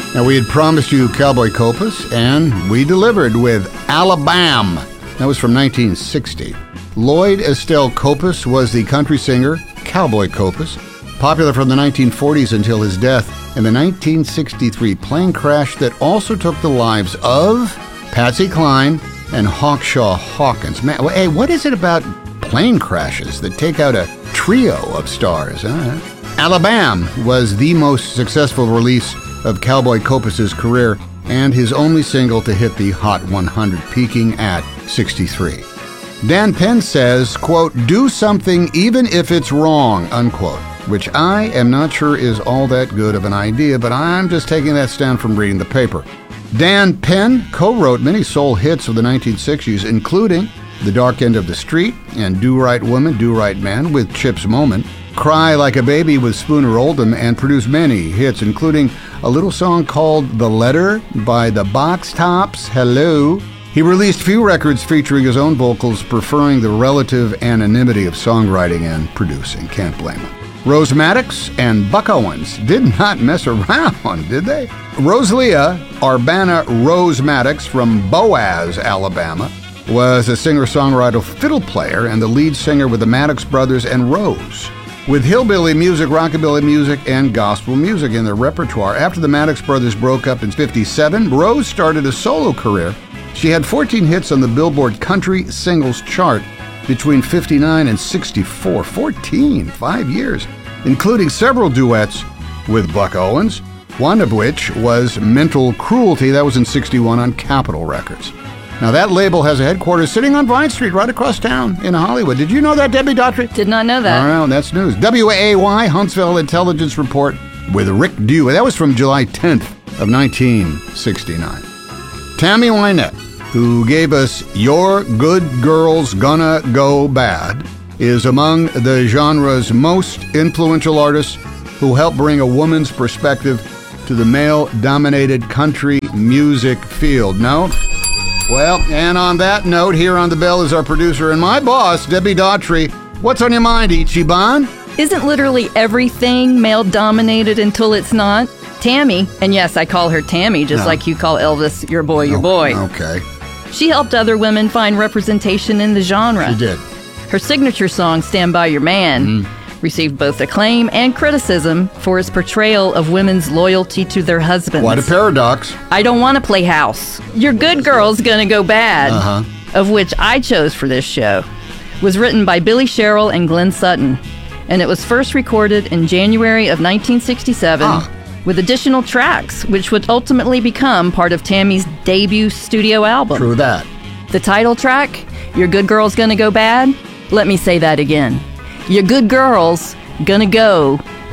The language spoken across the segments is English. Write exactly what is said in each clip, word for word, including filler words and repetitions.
Now, we had promised you Cowboy Copas, and we delivered with Alabama. That was from nineteen sixty. Lloyd Estelle Copas was the country singer Cowboy Copas, popular from the nineteen forties until his death in the nineteen sixty-three plane crash that also took the lives of Patsy Cline and Hawkshaw Hawkins. Man, hey, what is it about plane crashes that take out a trio of stars? Huh? Alabama was the most successful release of Cowboy Copas' career and his only single to hit the Hot one hundred, peaking at sixty-three. Dan Penn says, quote, "Do something even if it's wrong," unquote, which I am not sure is all that good of an idea, but I'm just taking that stand from reading the paper. Dan Penn co-wrote many soul hits of the nineteen sixties, including The Dark End of the Street and Do Right Woman, Do Right Man with Chips Moment, Cry Like a Baby with Spooner Oldham, and produced many hits, including a little song called The Letter by the Box Tops. Hello. He released few records featuring his own vocals, preferring the relative anonymity of songwriting and producing. Can't blame him. Rose Maddox and Buck Owens did not mess around, did they? Rosalia Arbana Rose Maddox from Boaz, Alabama, was a singer-songwriter fiddle player and the lead singer with the Maddox Brothers and Rose. With hillbilly music, rockabilly music, and gospel music in their repertoire, after the Maddox Brothers broke up in fifty-seven, Rose started a solo career. She had fourteen hits on the Billboard Country Singles Chart between fifty-nine and sixty-four. fourteen, five years, including several duets with Buck Owens, one of which was Mental Cruelty. That was in sixty-one on Capitol Records. Now, that label has a headquarters sitting on Vine Street right across town in Hollywood. Did you know that, Debbie Daughtry? Did not know that. All right, that's news. W A Y, Huntsville Intelligence Report with Rick Dew. That was from July tenth of nineteen sixty-nine. Tammy Wynette, who gave us Your Good Girl's Gonna Go Bad, is among the genre's most influential artists who helped bring a woman's perspective to the male-dominated country music field. No? Well, and on that note, here on The Bell is our producer and my boss, Debbie Daughtry. What's on your mind, Ichiban? Isn't literally everything male-dominated until it's not? Tammy, and yes, I call her Tammy, just no. like you call Elvis your boy, your oh, boy. Okay. She helped other women find representation in the genre. She did. Her signature song, Stand By Your Man, mm. received both acclaim and criticism for its portrayal of women's loyalty to their husbands. What a paradox. I Don't Want to Play House, Your Good Girl's Gonna Go Bad, uh-huh. of which I chose for this show, was written by Billy Sherrill and Glenn Sutton, and it was first recorded in January of nineteen sixty-seven ah. with additional tracks, which would ultimately become part of Tammy's debut studio album. True that. The title track, Your Good Girl's Gonna Go Bad, let me say that again. Your good girl's gonna go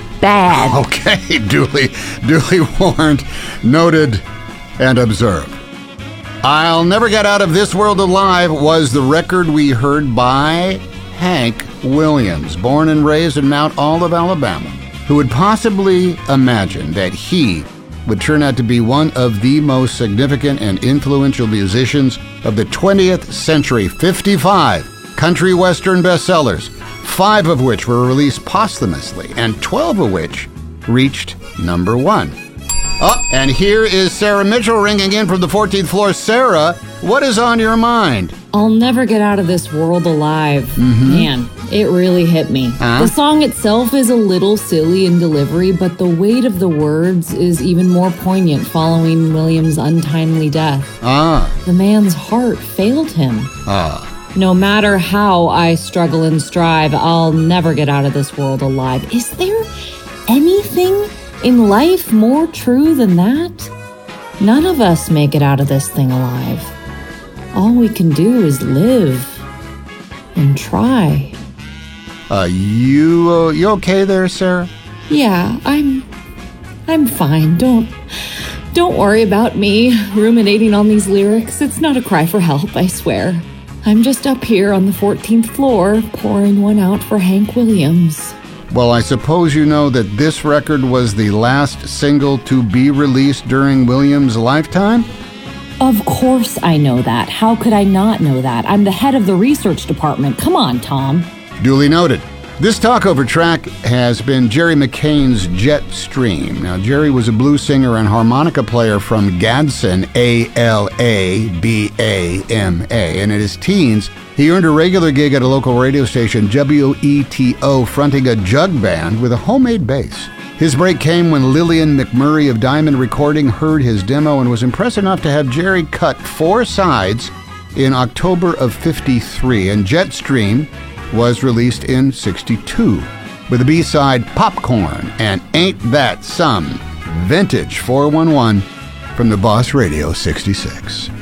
bad. Okay, duly, duly warned, noted, and observed. I'll Never Get Out of This World Alive was the record we heard by Hank Williams, born and raised in Mount Olive, Alabama, who would possibly imagine that he would turn out to be one of the most significant and influential musicians of the twentieth century. fifty-five country western bestsellers, five of which were released posthumously, and twelve of which reached number one. Oh, and here is Sarah Mitchell ringing in from the fourteenth floor. Sarah, what is on your mind? I'll Never Get Out of This World Alive. Mm-hmm. Man, it really hit me. Huh? The song itself is a little silly in delivery, but the weight of the words is even more poignant following Williams' untimely death. Ah. The man's heart failed him. Ah. No matter how I struggle and strive, I'll never get out of this world alive. Is there anything in life more true than that? None of us make it out of this thing alive. All we can do is live and try. Uh, you, uh, you okay there, Sarah? Yeah, I'm, I'm fine. Don't, don't worry about me ruminating on these lyrics. It's not a cry for help, I swear. I'm just up here on the fourteenth floor, pouring one out for Hank Williams. Well, I suppose you know that this record was the last single to be released during Williams' lifetime? Of course I know that. How could I not know that? I'm the head of the research department. Come on, Tom. Duly noted. This talkover track has been Jerry McCain's Jet Stream. Now, Jerry was a blues singer and harmonica player from Gadsden, A L A B A M A. And in his teens, he earned a regular gig at a local radio station, W E T O, fronting a jug band with a homemade bass. His break came when Lillian McMurray of Diamond Recording heard his demo and was impressed enough to have Jerry cut four sides in October of fifty-three, and Jet Stream was released in sixty-two, with the B-side Popcorn and Ain't That Some, vintage four one one from the Boss Radio sixty-six.